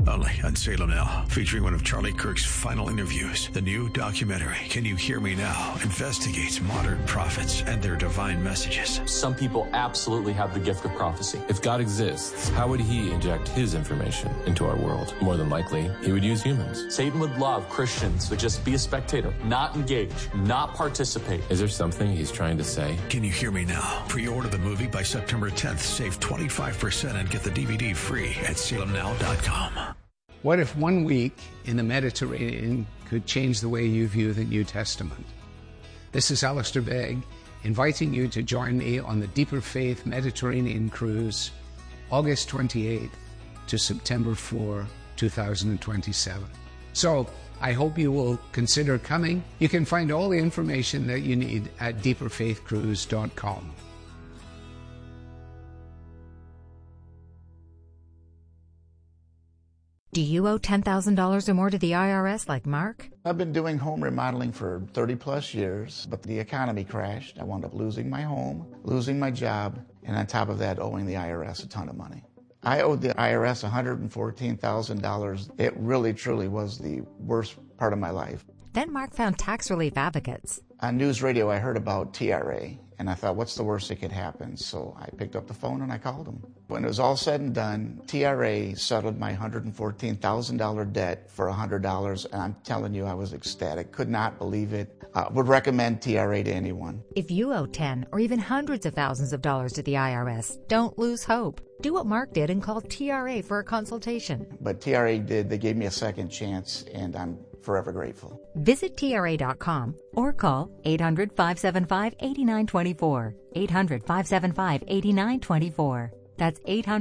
Only on Salem Now, featuring one of Charlie Kirk's final interviews. The new documentary, Can You Hear Me Now?, investigates modern prophets and their divine messages. Some people absolutely have the gift of prophecy. If God exists, how would he inject his information into our world? More than likely, he would use humans. Satan would love Christians to just be a spectator, not engage, not participate. Is there something he's trying to say? Can You Hear Me Now? Pre-order the movie by September 10th. Save 25% and get the DVD free at salemnow.com. What if 1 week in the Mediterranean could change the way you view the New Testament? This is Alistair Begg, inviting you to join me on the Deeper Faith Mediterranean Cruise, August 28th to September 4, 2027. So, I hope you will consider coming. You can find all the information that you need at deeperfaithcruise.com. Do you owe $10,000 or more to the IRS like Mark? I've been doing home remodeling for 30 plus years, but the economy crashed. I wound up losing my home, losing my job, and on top of that, owing the IRS a ton of money. I owed the IRS $114,000. It really, truly was the worst part of my life. Then Mark found tax relief advocates. On news radio, I heard about TRA, and I thought, what's the worst that could happen? So I picked up the phone and I called them. When it was all said and done, TRA settled my $114,000 debt for $100, and I'm telling you, I was ecstatic. Could not believe it. Would recommend TRA to anyone. If you owe 10 or even hundreds of thousands of dollars to the IRS, don't lose hope. Do what Mark did and call TRA for a consultation. But TRA did. They gave me a second chance, and I'm forever grateful. Visit TRA.com or call 800-575-8924. 800-575-8924. That's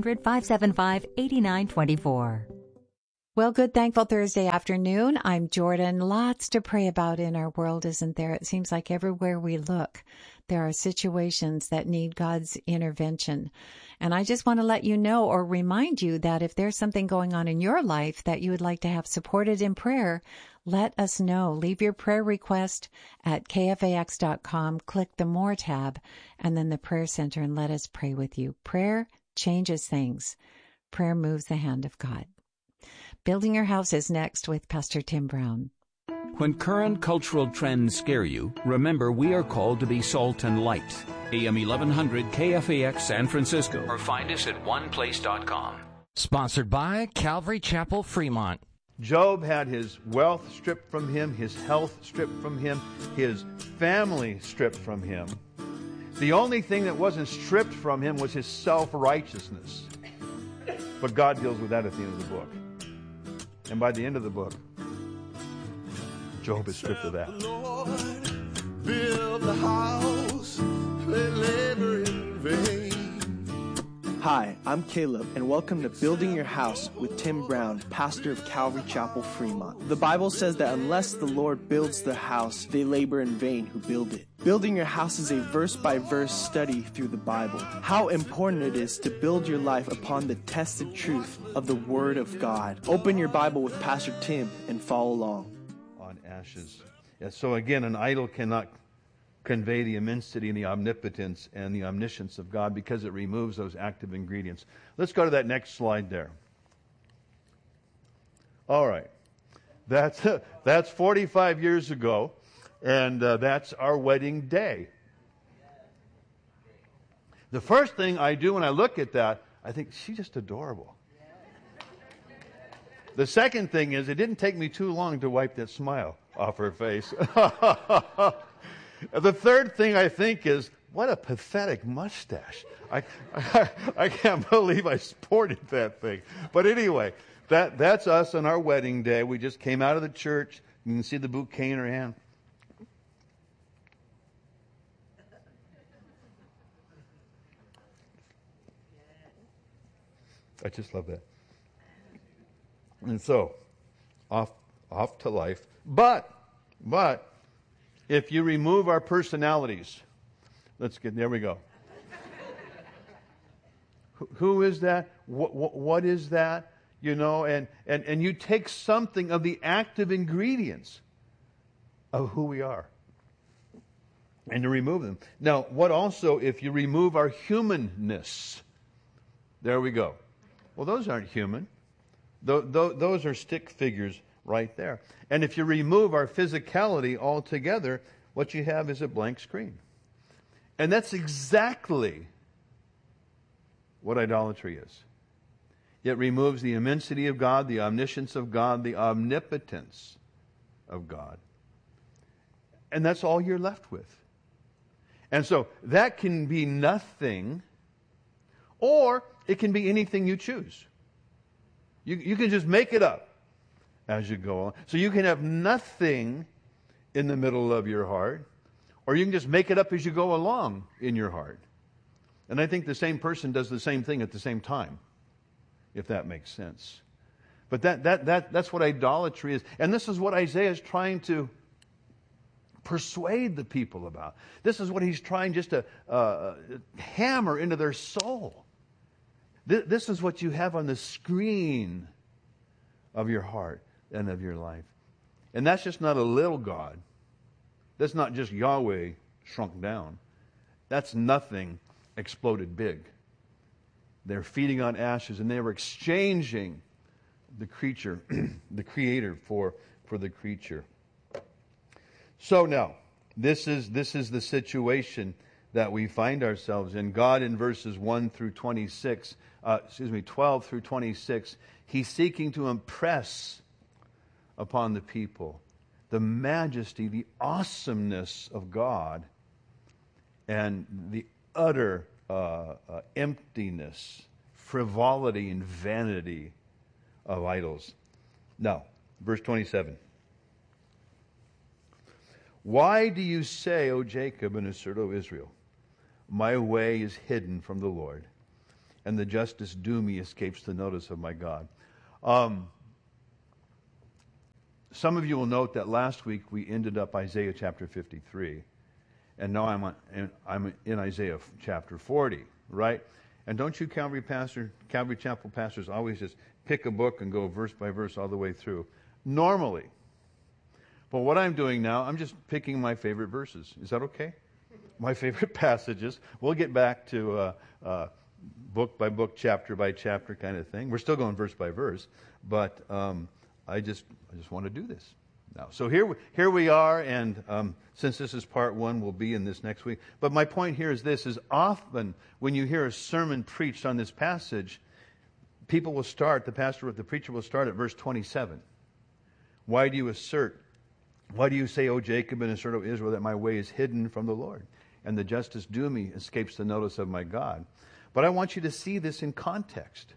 800-575-8924. Well, good Thankful Thursday afternoon. I'm Jordan. Lots to pray about in our world, isn't there? It seems like everywhere we look, there are situations that need God's intervention. And I just want to let you know or remind you that if there's something going on in your life that you would like to have supported in prayer, let us know. Leave your prayer request at kfax.com. Click the More tab and then the Prayer Center and let us pray with you. Prayer changes things. Prayer moves the hand of God. Building Your House is next with Pastor Tim Brown. When current cultural trends scare you, remember we are called to be salt and light. AM 1100 KFAX San Francisco, or find us at oneplace.com. Sponsored by Calvary Chapel, Fremont. Job had his wealth stripped from him, his health stripped from him, his family stripped from him. The only thing that wasn't stripped from him was his self-righteousness. But God deals with that at the end of the book. And by the end of the book, Job is stripped of that. Lord, build the house, they labor in vain. Hi, I'm Caleb, and welcome to Building Your House with Tim Brown, pastor of Calvary Chapel, Fremont. The Bible says that unless the Lord builds the house, they labor in vain who build it. Building Your House is a verse-by-verse study through the Bible. How important it is to build your life upon the tested truth of the Word of God. Open your Bible with Pastor Tim and follow along. On ashes. Yeah, so again, an idol cannot convey the immensity and the omnipotence and the omniscience of God because it removes those active ingredients. Let's go to that next slide there. All right. That's 45 years ago, and that's our wedding day. The first thing I do when I look at that, I think, she's just adorable. The second thing is, it didn't take me too long to wipe that smile off her face. The third thing I think is, what a pathetic mustache. I can't believe I sported that thing. But anyway, that's us on our wedding day. We just came out of the church. You can see the bouquet in her hand. I just love that. And so, off to life. But, if you remove our personalities, there we go. Who is that? What is that? You know, and you take something of the active ingredients of who we are and to remove them. Now, what also, if you remove our humanness, there we go. Well, those aren't human. Those are stick figures right there. And if you remove our physicality altogether, what you have is a blank screen. And that's exactly what idolatry is. It removes the immensity of God, the omniscience of God, the omnipotence of God. And that's all you're left with. And so that can be nothing, or it can be anything you choose. You can just make it up as you go on. So you can have nothing in the middle of your heart, or you can just make it up as you go along in your heart. And I think the same person does the same thing at the same time, if that makes sense. But that's what idolatry is. And this is what Isaiah is trying to persuade the people about. This is what he's trying just to hammer into their soul. This is what you have on the screen of your heart and of your life. And that's just not a little God. That's not just Yahweh shrunk down. That's nothing exploded big. They're feeding on ashes, and they were exchanging the creature, the creator for the creature. So now, this is the situation that we find ourselves in. God in verses 12 through 26, he's seeking to impress upon the people the majesty, the awesomeness of God, and the utter emptiness, frivolity, and vanity of idols. Now, verse 27. Why do you say, O Jacob, and assert, O Israel, my way is hidden from the Lord, and the justice due me escapes the notice of my God? Some of you will note that last week we ended up Isaiah chapter 53, and now I'm in Isaiah chapter 40, right? And don't you Calvary Chapel pastors always just pick a book and go verse by verse all the way through? Normally. But what I'm doing now, I'm just picking my favorite verses. Is that okay? My favorite passages. We'll get back to book by book, chapter by chapter kind of thing. We're still going verse by verse, but I just want to do this now. So here we are, and since this is part one, we'll be in this next week. But my point here is this: is often when you hear a sermon preached on this passage, people will start. The preacher will start at verse 27. Why do you assert? Why do you say, O Jacob, and assert, O Israel, that my way is hidden from the Lord, and the justice due me escapes the notice of my God? But I want you to see this in context.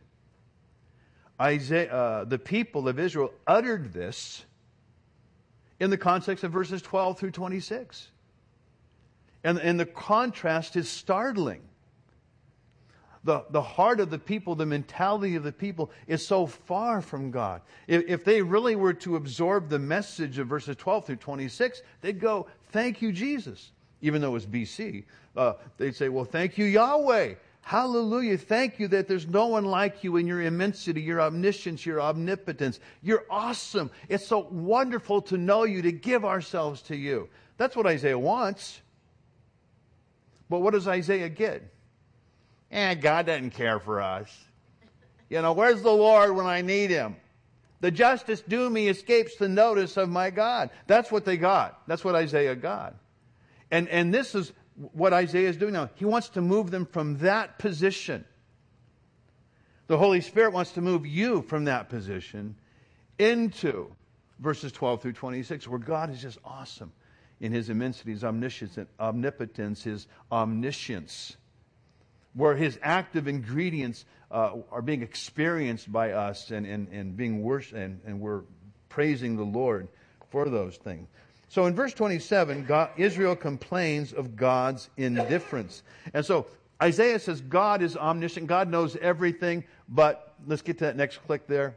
The people of Israel uttered this in the context of verses 12 through 26. And the contrast is startling. The heart of the people, the mentality of the people is so far from God. If they really were to absorb the message of verses 12 through 26, they'd go, thank you, Jesus. Even though it was BC, they'd say, well, thank you, Yahweh. Hallelujah. Thank you that there's no one like you in your immensity, your omniscience, your omnipotence. You're awesome. It's so wonderful to know you, to give ourselves to you. That's what Isaiah wants. But what does Isaiah get? God doesn't care for us. Where's the Lord when I need Him? The justice due me escapes the notice of my God. That's what they got. That's what Isaiah got. And this is what Isaiah is doing now. He wants to move them from that position. The Holy Spirit wants to move you from that position into verses 12 through 26, where God is just awesome in His immensity, His omnipotence, His omniscience, where His active ingredients are being experienced by us and being worshipped, and we're praising the Lord for those things. So in verse 27, Israel complains of God's indifference. And so Isaiah says God is omniscient, God knows everything, but let's get to that next click there.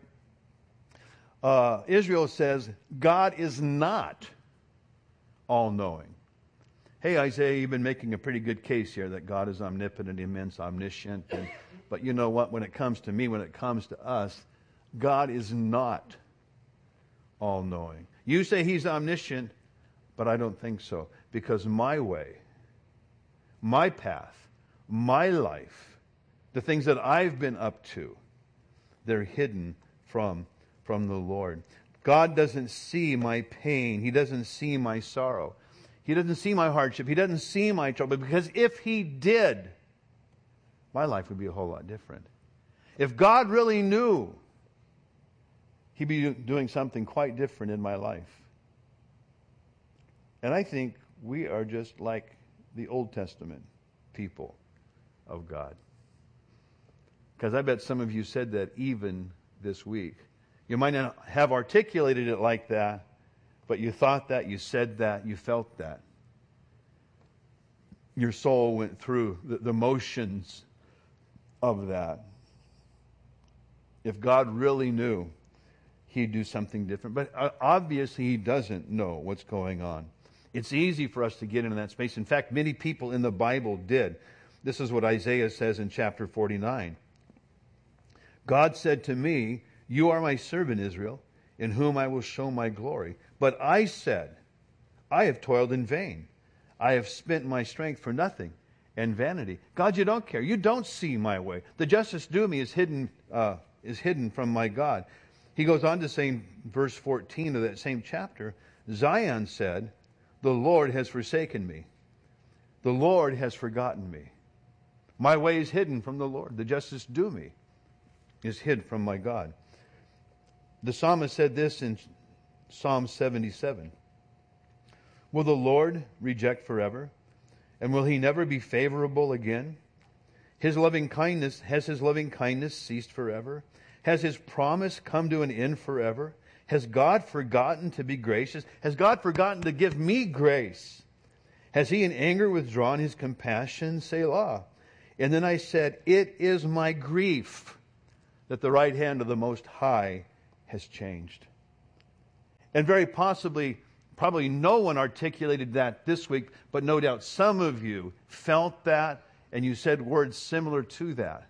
Israel says God is not all-knowing. Hey, Isaiah, you've been making a pretty good case here that God is omnipotent, immense, omniscient. But you know what? When it comes to me, when it comes to us, God is not all-knowing. You say He's omniscient, but I don't think so. Because my way, my path, my life, the things that I've been up to, they're hidden from the Lord. God doesn't see my pain. He doesn't see my sorrow. He doesn't see my hardship. He doesn't see my trouble. Because if He did, my life would be a whole lot different. If God really knew, He'd be doing something quite different in my life. And I think we are just like the Old Testament people of God. Because I bet some of you said that even this week. You might not have articulated it like that, but you thought that, you said that, you felt that. Your soul went through the motions of that. If God really knew, He'd do something different. But obviously He doesn't know what's going on. It's easy for us to get into that space. In fact, many people in the Bible did. This is what Isaiah says in chapter 49. God said to me, "You are my servant Israel, in whom I will show my glory." But I said, "I have toiled in vain. I have spent my strength for nothing and vanity." God, you don't care. You don't see my way. The justice due me is hidden from my God. He goes on to say in verse 14 of that same chapter, Zion said, "The Lord has forsaken me. The Lord has forgotten me. My way is hidden from the Lord. The justice due me is hid from my God." The psalmist said this in Psalm 77. "Will the Lord reject forever? And will He never be favorable again? Has His loving kindness ceased forever? Has His promise come to an end forever? Has God forgotten to be gracious? Has God forgotten to give me grace? Has He in anger withdrawn His compassion? Selah. And then I said, it is my grief that the right hand of the Most High has changed. And very possibly, probably no one articulated that this week, but no doubt some of you felt that and you said words similar to that.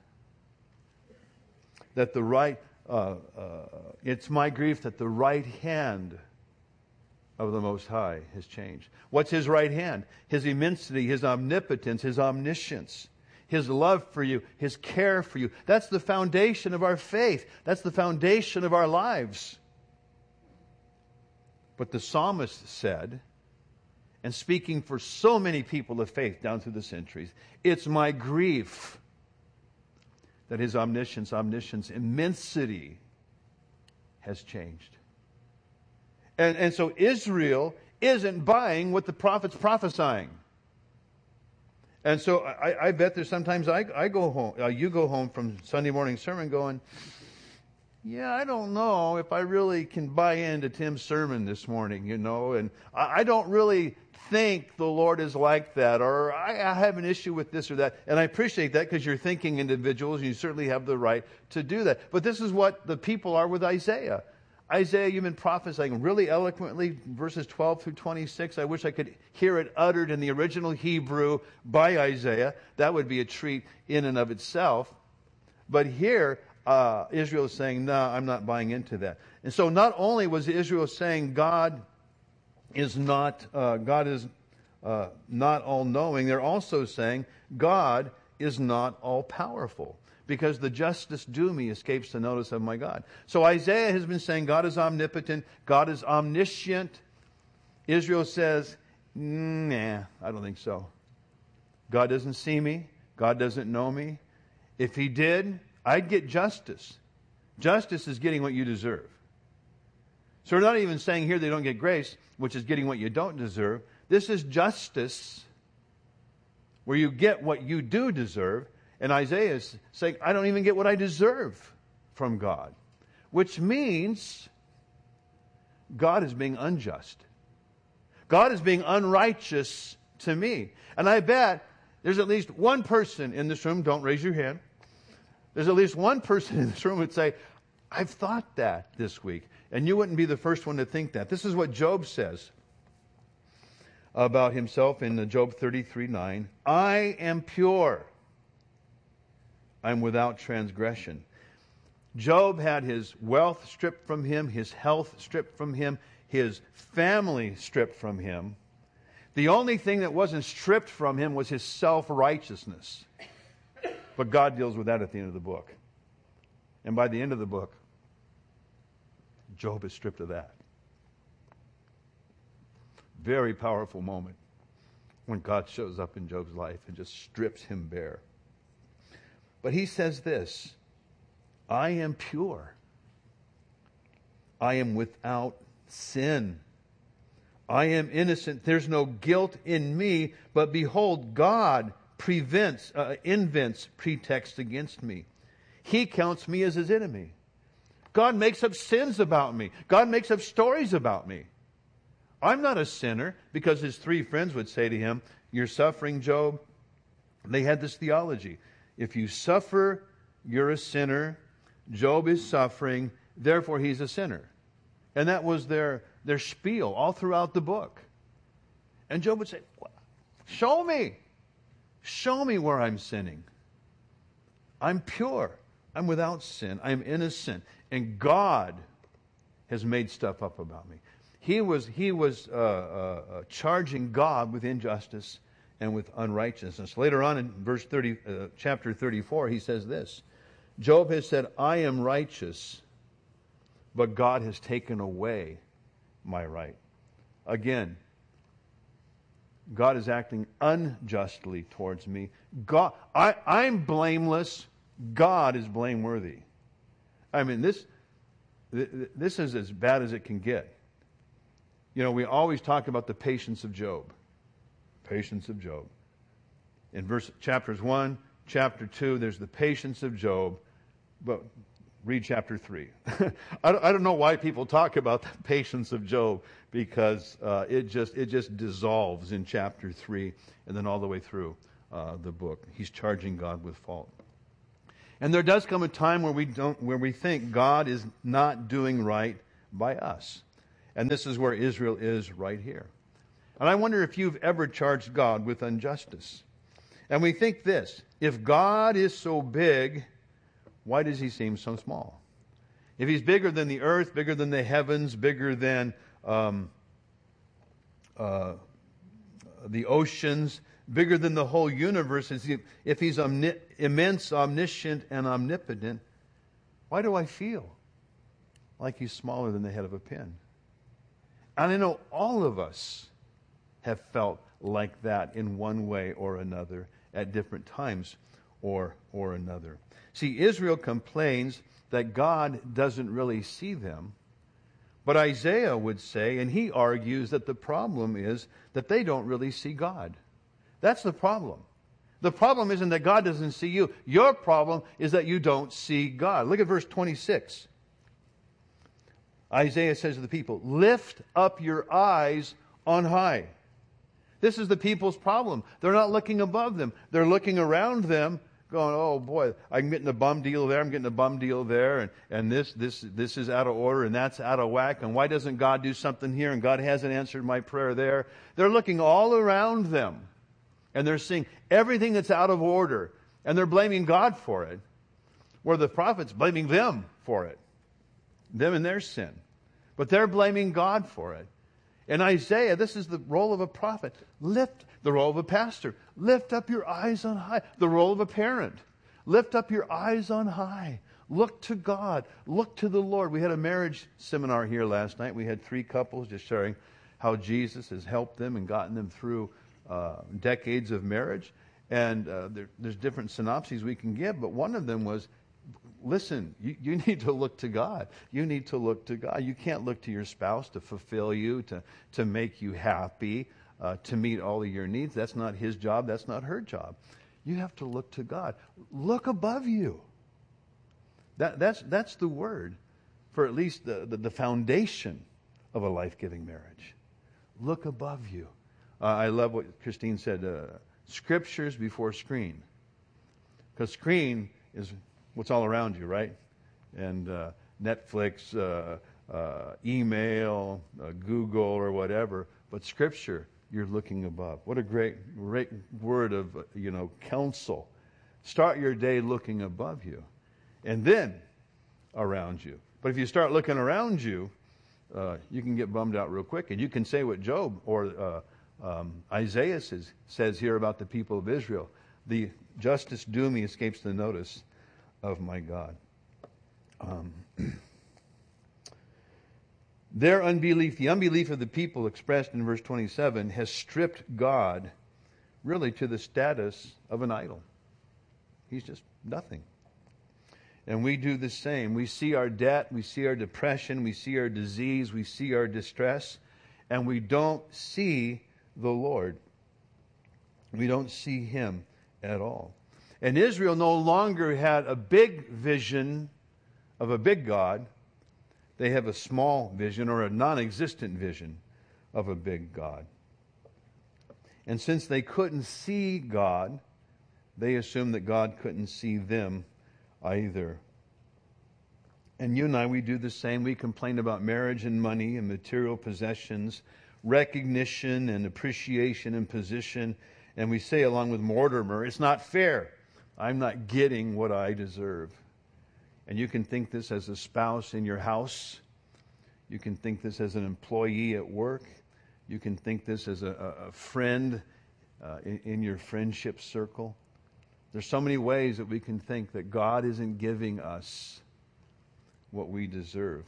That the right, it's my grief that the right hand of the Most High has changed. What's His right hand? His immensity, His omnipotence, His omniscience, His love for you, His care for you. That's the foundation of our faith. That's the foundation of our lives. But the psalmist said, and speaking for so many people of faith down through the centuries, it's my grief that His omniscience, immensity has changed. And so Israel isn't buying what the prophet's prophesying. And so I bet there's sometimes I go home, you go home from Sunday morning sermon going, yeah, I don't know if I really can buy into Tim's sermon this morning, and I don't really think the Lord is like that, or I have an issue with this or that. And I appreciate that because you're thinking individuals and you certainly have the right to do that. But this is what the people are with Isaiah. Isaiah, you've been prophesying really eloquently, verses 12 through 26. I wish I could hear it uttered in the original Hebrew by Isaiah. That would be a treat in and of itself. But here, Israel is saying, no, I'm not buying into that. And so not only was Israel saying God is not all-knowing, they're also saying God is not all-powerful, because the justice due me escapes the notice of my God. So Isaiah has been saying God is omnipotent, God is omniscient. Israel says, nah, I don't think so. God doesn't see me. God doesn't know me. If He did, I'd get justice. Justice is getting what you deserve. So we're not even saying here they don't get grace, which is getting what you don't deserve. This is justice, where you get what you do deserve. And Isaiah is saying, I don't even get what I deserve from God. Which means God is being unjust. God is being unrighteous to me. And I bet there's at least one person in this room, don't raise your hand, there's at least one person in this room who would say, I've thought that this week. And you wouldn't be the first one to think that. This is what Job says about himself in Job 33:9. I am pure. I'm without transgression. Job had his wealth stripped from him, his health stripped from him, his family stripped from him. The only thing that wasn't stripped from him was his self-righteousness. But God deals with that at the end of the book. And by the end of the book, Job is stripped of that. Very powerful moment when God shows up in Job's life and just strips him bare. But he says this, I am pure. I am without sin. I am innocent. There's no guilt in me. But behold, God invents pretext against me. He counts me as his enemy. God makes up sins about me. God makes up stories about me. I'm not a sinner, because his three friends would say to him, you're suffering, Job. They had this theology. If you suffer, you're a sinner. Job is suffering, therefore he's a sinner. And that was their spiel all throughout the book. And Job would say, show me. Show me where I'm sinning. I'm pure. I'm without sin. I'm innocent. And God has made stuff up about me. He was charging God with injustice and with unrighteousness. Later on in chapter 34, he says this. Job has said, I am righteous, but God has taken away my right. Again, God is acting unjustly towards me. I'm blameless. God is blameworthy. I mean, this is as bad as it can get. You know, we always talk about the patience of Job. Patience of Job. In chapters 1, chapter 2, there's the patience of Job. But read chapter 3. I don't know why people talk about the patience of Job, because it just dissolves in chapter 3 and then all the way through the book. He's charging God with fault. And there does come a time where we think God is not doing right by us. And this is where Israel is right here. And I wonder if you've ever charged God with injustice. And we think this, if God is so big, why does he seem so small? If he's bigger than the earth, bigger than the heavens, bigger than the oceans, bigger than the whole universe, if he's immense, omniscient, and omnipotent, why do I feel like he's smaller than the head of a pin? And I know all of us have felt like that in one way or another at different times or another. See, Israel complains that God doesn't really see them. But Isaiah would say, and he argues, that the problem is that they don't really see God. That's the problem. The problem isn't that God doesn't see you. Your problem is that you don't see God. Look at verse 26. Isaiah says to the people, lift up your eyes on high. This is the people's problem. They're not looking above them. They're looking around them, going, oh boy, I'm getting a bum deal there, I'm getting a bum deal there, and this is out of order, and that's out of whack, and why doesn't God do something here, and God hasn't answered my prayer there. They're looking all around them, and they're seeing everything that's out of order, and they're blaming God for it, where the prophet's blaming them for it, them and their sin. But they're blaming God for it. And Isaiah, this is the role of a prophet. The role of a pastor. Lift up your eyes on high. The role of a parent. Lift up your eyes on high. Look to God. Look to the Lord. We had a marriage seminar here last night. We had 3 couples just sharing how Jesus has helped them and gotten them through decades of marriage. And there's different synopses we can give, but one of them was, listen, you need to look to God. You need to look to God. You can't look to your spouse to fulfill you, to make you happy, to meet all of your needs. That's not his job. That's not her job. You have to look to God. Look above you. That's the word for at least the foundation of a life-giving marriage. Look above you. I love what Christine said, scriptures before screen. Because screen is what's all around you, right? And Netflix, email, Google, or whatever. But Scripture, you're looking above. What a great word of counsel. Start your day looking above you, and then around you. But if you start looking around you, you can get bummed out real quick, and you can say what Job or Isaiah says here about the people of Israel. The justice due me escapes the notice of my God. Their unbelief, the unbelief of the people expressed in verse 27, has stripped God really to the status of an idol. He's just nothing. And we do the same. We see our debt, we see our depression, we see our disease, we see our distress, and we don't see the Lord. We don't see Him at all. And Israel no longer had a big vision of a big God. They have a small vision or a non-existent vision of a big God. And since they couldn't see God, they assumed that God couldn't see them either. And you and I, we do the same. We complain about marriage and money and material possessions, recognition and appreciation and position. And we say along with Mortimer, it's not fair. I'm not getting what I deserve. And you can think this as a spouse in your house. You can think this as an employee at work. You can think this as a friend in your friendship circle. There's so many ways that we can think that God isn't giving us what we deserve.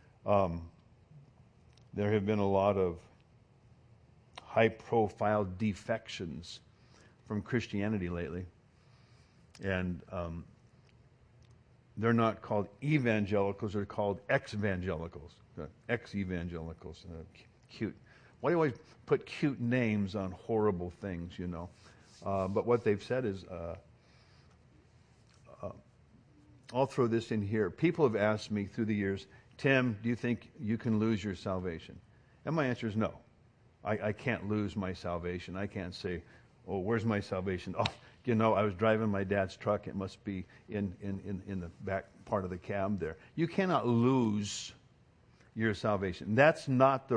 There have been a lot of high-profile defections from Christianity lately. And they're not called evangelicals, they're called ex-evangelicals. Ex-evangelicals. Cute. Why do you always put cute names on horrible things, you know? But what they've said is, I'll throw this in here. People have asked me through the years, Tim, do you think you can lose your salvation? And my answer is no. I can't lose my salvation. I can't say, oh, where's my salvation? Oh, you know, I was driving my dad's truck. It must be in the back part of the cab there. You cannot lose your salvation. That's not the